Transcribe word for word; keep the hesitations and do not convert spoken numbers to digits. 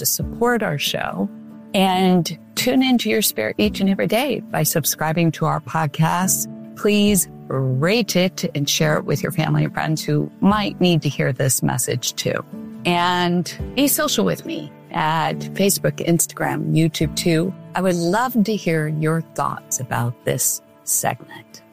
to support our show and tune into your spirit each and every day by subscribing to our podcast. Please rate it and share it with your family and friends who might need to hear this message too. And be social with me at Facebook, Instagram, YouTube too. I would love to hear your thoughts about this segment.